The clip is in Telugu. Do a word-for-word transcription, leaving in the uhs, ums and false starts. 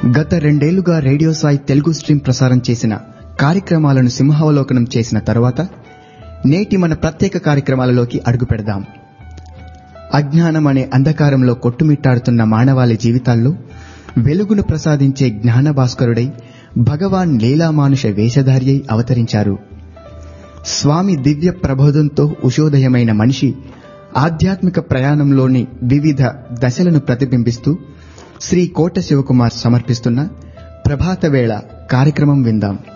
గత రెండేళ్లుగా రేడియో సాయి తెలుగు స్ట్రీమ్ ప్రసారం చేసిన కార్యక్రమాలను సింహావలోకనం చేసిన తరువాత నేటి మన ప్రత్యేక కార్యక్రమాలలోకి అడుగు పెడదాం. అజ్ఞానం అనే అంధకారంలో కొట్టుమిట్టాడుతున్న మానవాళి జీవితాల్లో వెలుగును ప్రసాదించే జ్ఞాన భాస్కరుడై భగవాన్ లీలామానుష వేషధారియై అవతరించారు. స్వామి దివ్య ప్రబోధంతో ఉషోదయమైన మనిషి ఆధ్యాత్మిక ప్రయాణంలోని వివిధ దశలను ప్రతిబింబిస్తూ శ్రీ కోట శివకుమార్ సమర్పిస్తున్న ప్రభాత వేళ కార్యక్రమం విందాం.